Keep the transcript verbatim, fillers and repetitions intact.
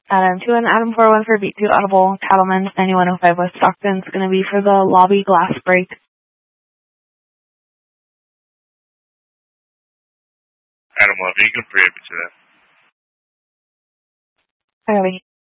Adam two and Adam four one for Beat two Audible, Cattleman's ninety-one oh five West Stockton. It's going to be for the lobby glass break. Adam one, you can pre-up to that. I